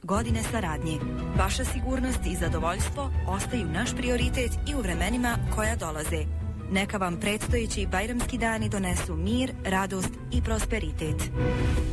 godine saradnje. Vaša sigurnost i zadovoljstvo ostaju naš prioritet i u vremenima koja dolaze. Neka vam predstojeći bajramski dani donesu mir, radost i prosperitet.